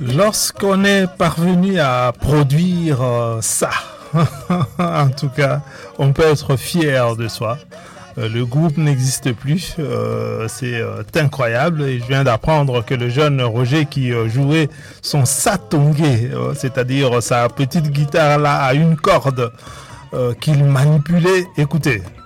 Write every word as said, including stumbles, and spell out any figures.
Lorsqu'on est parvenu à produire euh, ça, en tout cas, on peut être fier de soi. Euh, le groupe n'existe plus, euh, c'est euh, incroyable. Et je viens d'apprendre que le jeune Roger qui euh, jouait son satongé, euh, c'est-à-dire sa petite guitare là à une corde euh, qu'il manipulait, écoutez,